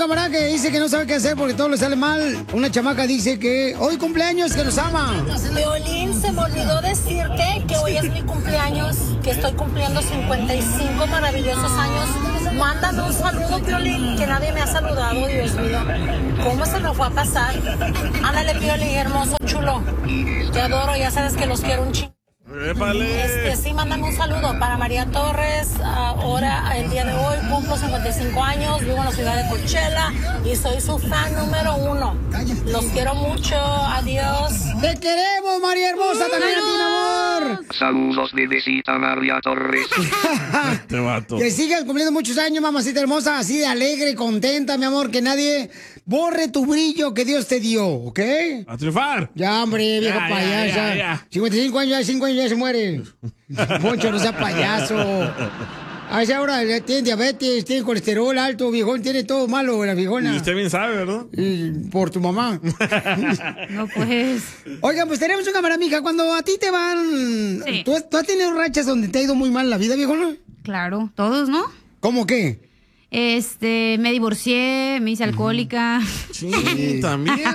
camarada que dice que no sabe qué hacer porque todo le sale mal. Una chamaca dice que hoy cumpleaños, que nos ama. Violín, se me olvidó decirte que hoy es mi cumpleaños, que estoy cumpliendo 55 maravillosos años. Mándame un saludo, Violín, que nadie me ha saludado, Dios mío. ¿Cómo se me fue a pasar? Ándale, Violín, hermoso, chulo. Te adoro, ya sabes que los quiero un chingo. Sí, mándame un saludo para María Torres. Ahora, el día de hoy, cumplo 55 años, vivo en la ciudad de Coachella y soy su fan número 1. Los quiero mucho, adiós. ¡Te queremos, María Hermosa! ¡También a ti, mi amor! Saludos de besita María Torres. Te mato. Que sigas cumpliendo muchos años, mamacita hermosa, así de alegre, contenta, mi amor, que nadie borre tu brillo que Dios te dio, ¿ok? ¡A triunfar! Ya, hombre, viejo payasa. Ya. 55 años, ya 5 años ya se muere. Poncho, no sea payaso. A esa hora tiene diabetes, tiene colesterol alto, viejón, tiene todo malo la viejona. Y usted bien sabe, ¿verdad? Por tu mamá. No, pues. Oigan, pues tenemos una cámara, mija. Cuando a ti te van... Sí. ¿Tú has tenido rachas donde te ha ido muy mal la vida, viejona? Claro, todos, ¿no? ¿Cómo qué? Me divorcié, me hice alcohólica. Sí, también.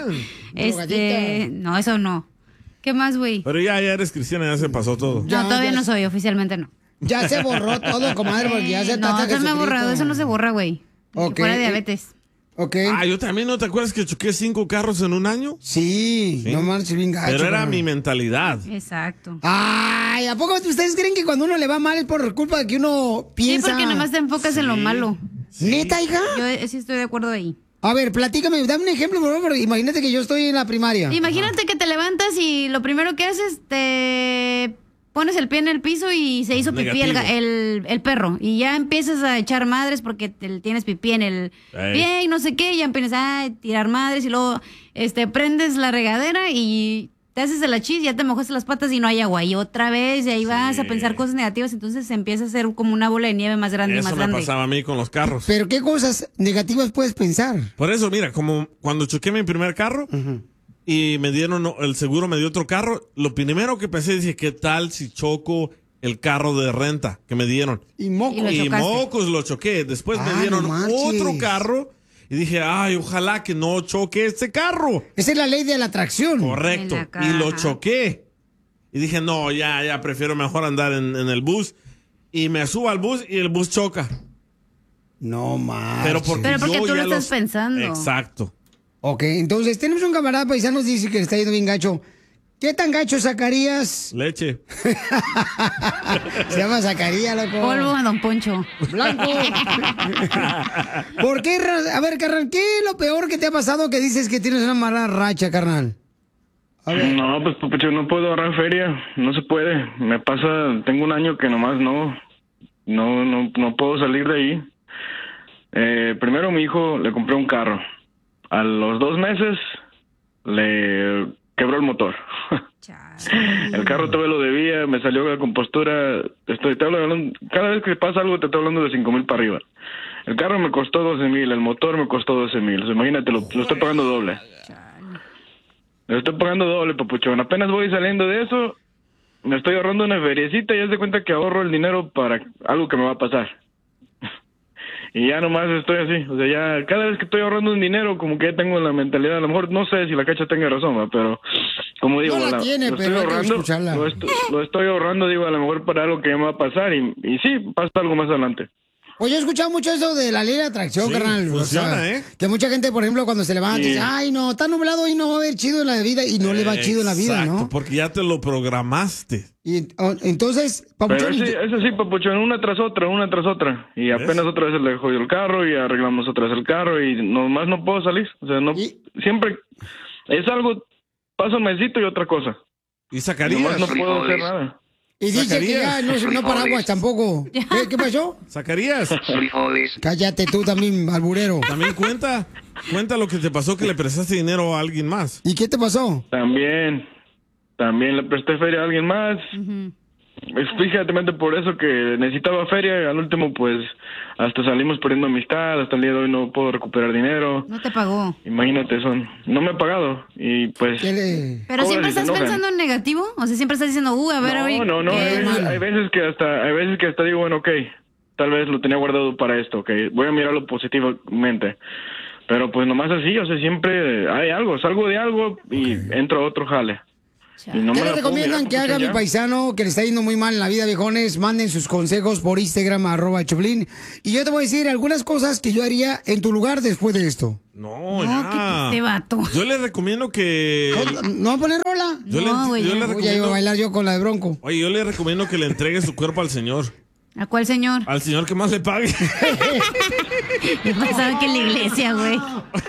No, eso no. ¿Qué más, güey? Pero ya eres cristiana, ya se pasó todo. No, todavía no soy, oficialmente no. Ya se borró todo, comadre, porque ya se No, se me ha borrado, eso no se borra, güey. Ok. Fuera diabetes. Ok. Yo también, ¿no te acuerdas que choqué 5 carros en un año? Sí, no marches bien gacho. Pero era mi mentalidad. Exacto. Ay, ¿a poco ustedes creen que cuando uno le va mal es por culpa de que uno piensa? Sí, porque nomás te enfocas en lo malo. ¿Neta, hija? Yo sí estoy de acuerdo ahí. A ver, platícame, dame un ejemplo, por favor. Imagínate que yo estoy en la primaria. Imagínate que te levantas y lo primero que haces, te pones el pie en el piso y se hizo pipí el perro. Y ya empiezas a echar madres porque tienes pipí en el pie y no sé qué. Y ya empiezas a tirar madres y luego prendes la regadera y te haces de la chis, ya te mojaste las patas y no hay agua. Y otra vez, y ahí vas a pensar cosas negativas. Entonces se empieza a hacer como una bola de nieve más grande y más grande. Eso me pasaba a mí con los carros. ¿Pero qué cosas negativas puedes pensar? Por eso, mira, como cuando choqué mi primer carro y me dieron, el seguro me dio otro carro, lo primero que pensé, dije, ¿qué tal si choco el carro de renta que me dieron? Y mocos. Y mocos lo choqué. Después me dieron otro carro y dije, ay, ojalá que no choque este carro. Esa es la ley de la atracción. Correcto. Y lo choqué. Y dije, no, ya prefiero mejor andar en el bus. Y me subo al bus y el bus choca. No más. Pero porque tú lo estás pensando. Exacto. Ok, entonces tenemos un camarada paisano, dice que le está yendo bien gacho. ¿Qué tan gacho sacarías? Leche. Se llama Zacarías, loco. Polvo a Don Poncho. Blanco. ¿Por qué? A ver, carnal, ¿qué es lo peor que te ha pasado que dices que tienes una mala racha, carnal? A ver. No, pues yo no puedo ahorrar feria. No se puede. Me pasa, tengo un año que nomás no puedo salir de ahí. Primero mi hijo le compré un carro. A los 2 meses le quebró el motor. El carro todavía lo debía, me salió la compostura. Cada vez que pasa algo te estoy hablando de 5,000 para arriba. El carro me costó 12,000, el motor me costó 12,000. O sea, imagínate, lo estoy pagando doble. Lo estoy pagando doble, papuchón. Apenas voy saliendo de eso, me estoy ahorrando una feriecita y haz de cuenta que ahorro el dinero para algo que me va a pasar. Y ya nomás estoy así, o sea, ya cada vez que estoy ahorrando un dinero, como que ya tengo la mentalidad, a lo mejor no sé si la Cacha tenga razón, ¿va? Pero como digo, No la tiene, pero hay que escucharla. lo estoy ahorrando, digo, a lo mejor para algo que me va a pasar y sí, pasa algo más adelante. Pues yo he escuchado mucho eso de la ley de atracción, Sí, carnal. funciona, Que mucha gente, por ejemplo, cuando se levanta, dice, ay, no, está nublado y no va a haber chido en la vida, y no le va chido en la vida, Exacto, ¿no? porque ya te lo programaste. Y entonces, papuchón... Pero eso sí, papuchón, una tras otra. Y apenas otra vez le jodió el carro y arreglamos otra vez el carro y nomás no puedo salir. O sea, no, siempre es algo, pasa un mesito y otra cosa. Y sacarías. Nomás no puedo hacer nada. Y dice que ya no paraguas tampoco. ¿Qué pasó? ¿Sacarías? Cállate tú también, alburero. También cuenta lo que te pasó que le prestaste dinero a alguien más. ¿Y qué te pasó? También le presté feria a alguien más. Fíjate, por eso que necesitaba feria. Al último, pues, hasta salimos perdiendo amistad. Hasta el día de hoy no puedo recuperar dinero. No te pagó. Imagínate, no me ha pagado. Y pues... ¿Pero siempre estás pensando en negativo? O sea, siempre estás diciendo, a ver, hoy... No. Hay veces que hasta digo, bueno, ok, tal vez lo tenía guardado para esto, ok. Voy a mirarlo positivamente. Pero pues nomás así, o sea, siempre hay algo, salgo de algo y entro a otro jale. Y no ¿Qué me le la puedo recomiendan mirar, que haga porque mi ya. paisano que le está yendo muy mal en la vida, viejones? Manden sus consejos por Instagram, @Choplin. Y yo te voy a decir algunas cosas que yo haría en tu lugar después de esto. No, No, ya. este vato. Yo le recomiendo que... ¿No va a poner rola? Yo No, güey, le ya. Uy, ya iba a recomiendo... bailar yo con la de Bronco. Oye, yo le recomiendo que le entregue su cuerpo al Señor. ¿A cuál señor? Al Señor que más le pague. Yo pensaba que en la iglesia, güey.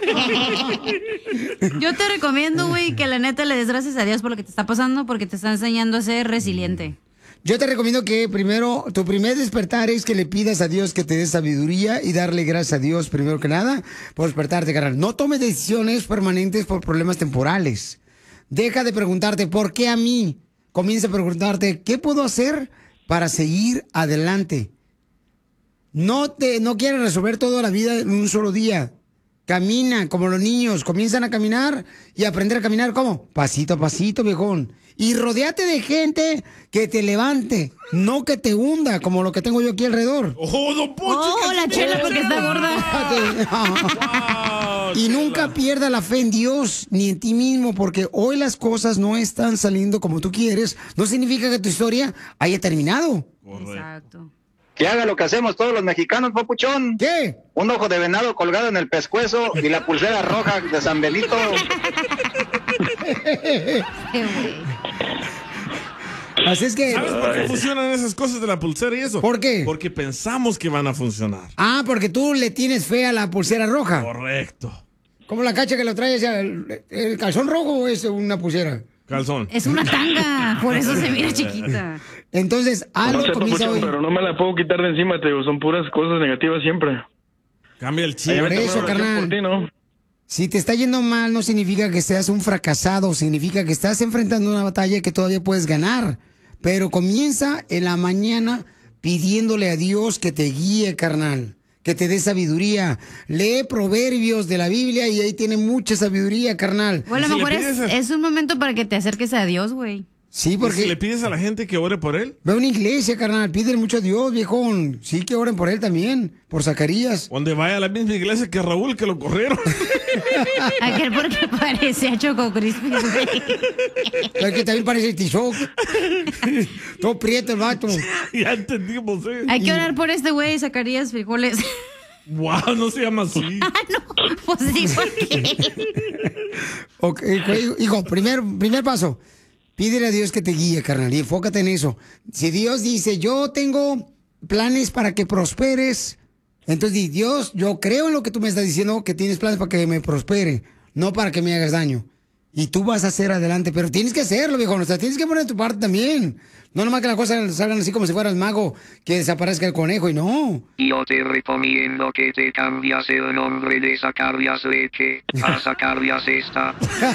Yo te recomiendo, güey, que la neta le des gracias a Dios por lo que te está pasando, porque te está enseñando a ser resiliente. Yo te recomiendo que primero, tu primer despertar es que le pidas a Dios que te dé sabiduría y darle gracias a Dios primero que nada por despertarte, carnal. No tomes decisiones permanentes por problemas temporales. Deja de preguntarte, ¿por qué a mí? Comienza a preguntarte, ¿qué puedo hacer para seguir adelante? No quieres resolver toda la vida en un solo día. Camina como los niños, comienzan a caminar y aprender a caminar, ¿cómo? Pasito a pasito, viejón. Y rodéate de gente que te levante, no que te hunda, como lo que tengo yo aquí alrededor. ¡Oh, don Poncho! Oh, la chela porque está gorda. Y nunca pierda la fe en Dios ni en ti mismo, porque hoy las cosas no están saliendo como tú quieres. No significa que tu historia haya terminado. Exacto. Que haga lo que hacemos todos los mexicanos, papuchón. ¿Qué? Un ojo de venado colgado en el pescuezo y la pulsera roja de San Benito. Así es que... ¿Sabes por qué funcionan esas cosas de la pulsera y eso? ¿Por qué? Porque pensamos que van a funcionar. Ah, porque tú le tienes fe a la pulsera roja. Correcto. ¿Cómo la cacha que lo trae? ¿El calzón rojo o es una pulsera? Calzón. Es una tanga, por eso se mira chiquita. Entonces, No algo sé, comienza papuchón, hoy. pero no me la puedo quitar de encima, te digo, son puras cosas negativas siempre. Cambia el chip. Ahí Por me eso, tomo una oración carnal. por ti, ¿no? Si te está yendo mal, no significa que seas un fracasado, significa que estás enfrentando una batalla que todavía puedes ganar. Pero comienza en la mañana pidiéndole a Dios que te guíe, carnal, que te dé sabiduría. Lee proverbios de la Biblia y ahí tiene mucha sabiduría, carnal. Bueno, a lo Si le mejor pides a- es un momento para que te acerques a Dios, güey. Sí, ¿Y porque si le pides a la gente que ore por él? ve a una iglesia, carnal, pídele mucho a Dios, viejón. Sí, que oren por él también, por Zacarías. Donde vaya a la misma iglesia que Raúl, que lo corrieron. Aquel porque parece a Choco Crispy, güey. Es que también parece Tizoc. Todo prieto el vato. Ya entendimos, ¿eh? Hay que orar por este güey, Zacarías Frijoles. Wow, no se llama así. Ah, no, pues sí, ¿por qué? Ok, hijo, primer paso. Pídele a Dios que te guíe, carnal, y enfócate en eso. Si Dios dice, yo tengo planes para que prosperes, entonces di, Dios, yo creo en lo que tú me estás diciendo, que tienes planes para que me prospere, no para que me hagas daño. Y tú vas a hacer adelante, pero tienes que hacerlo, viejo, o sea, tienes que poner tu parte también. No nomás que las cosas salgan así como si fueras mago, que desaparezca el conejo, y no. Yo te recomiendo que te cambias el nombre de Zacarías Leche a Zacarías Esta.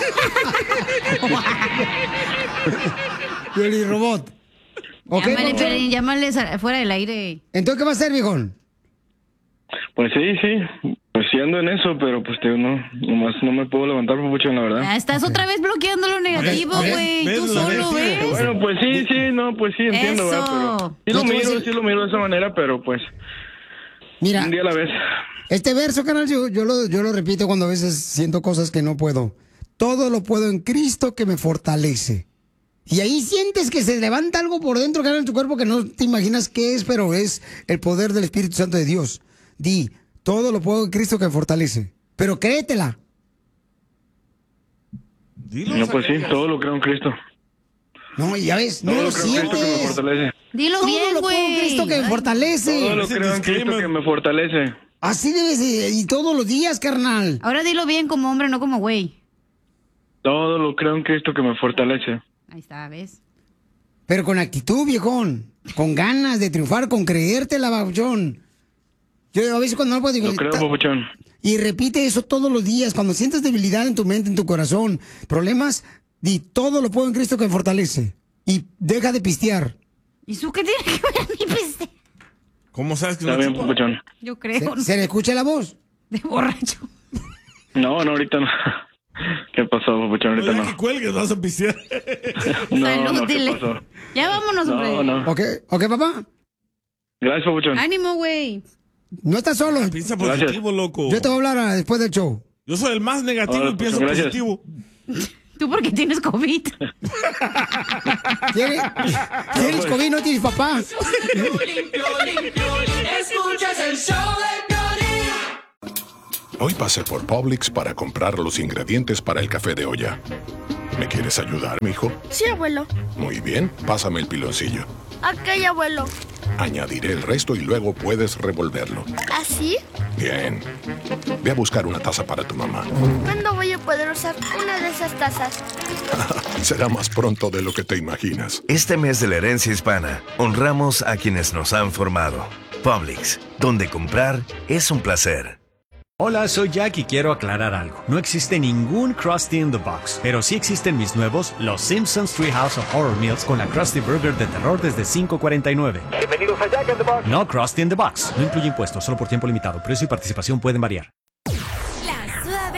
Piolín Robot. ¿Ok? Llámale, Piolín, llámale fuera del aire. Entonces, ¿qué va a hacer, viejón? Pues sí, pues sí ando en eso, pero pues te digo, nomás no me puedo levantar mucho, la verdad. Ah, estás otra vez bloqueando lo negativo, ¿Ves? güey. ¿Ves? Tú ¿La solo ves? ves. Bueno, pues sí, entiendo, Eso. ¿verdad? Pero No te voy a decir- sí lo miro de esa manera, pero pues Mira, un día a la vez. este verso, canal, yo lo repito cuando a veces siento cosas que no puedo. Todo lo puedo en Cristo que me fortalece. Y ahí sientes que se levanta algo por dentro, canal, en tu cuerpo que no te imaginas qué es, pero es el poder del Espíritu Santo de Dios. Di, todo lo puedo en Cristo que me fortalece. Pero créetela. Dilo, No, pues sí, Zacarías. todo lo creo en Cristo. No, y ya ves, no Todo lo lo creo en Cristo que me sientes. fortalece. Dilo Todo bien, lo puedo en güey. Cristo que me Ay, fortalece. Todo lo Ese creo en Cristo disclaimer. que me fortalece. Así debes de- y todos los días, carnal. Ahora dilo bien como hombre, no como güey. Todo lo creo en Cristo que me fortalece. Ahí está, ¿ves? Pero con actitud, viejón. Con ganas de triunfar, con creértela, babuchón. Yo a veces cuando no puedo digo, Lo creo, "Ta-". papuchón. Y repite eso todos los días. Cuando sientes debilidad en tu mente, en tu corazón, problemas, di todo lo puedo en Cristo que me fortalece. Y deja de pistear. ¿Y eso qué tiene que ver a mi peste? ¿Cómo sabes que Está no bien, chupa? papuchón. Yo creo, ¿Se le escucha la voz? de borracho. No, ahorita no. ¿Qué pasó, papuchón? No, Ahorita ya no. que cuelgues, vas a pistear. Salud, ¿qué dile. pasó? Ya vámonos, hombre. No. ¿Ok, papá? Gracias, papuchón. Ánimo, güey. No estás solo. Piensa positivo, loco. Yo te voy a hablar después del show. Yo soy el más negativo y pienso positivo. Tú porque tienes COVID. ¿Tienes COVID? ¿No tienes papá? Escuchas el show de Piolín. Hoy pasé por Publix para comprar los ingredientes para el café de olla. ¿Me quieres ayudar, mijo? Sí, abuelo. Muy bien, pásame el piloncillo. Ok, abuelo. Añadiré el resto y luego puedes revolverlo. ¿Así? Bien. Ve a buscar una taza para tu mamá. ¿Cuándo voy a poder usar una de esas tazas? Será más pronto de lo que te imaginas. Este mes de la herencia hispana, honramos a quienes nos han formado. Publix, donde comprar es un placer. Hola, soy Jack y quiero aclarar algo. No existe ningún Krusty in the Box, pero sí existen mis nuevos Los Simpsons Treehouse of Horror Meals con la Krusty Burger de terror desde $5.49. Bienvenidos a Jack in the Box. No Krusty in the Box. No incluye impuestos, solo por tiempo limitado. Precio y participación pueden variar.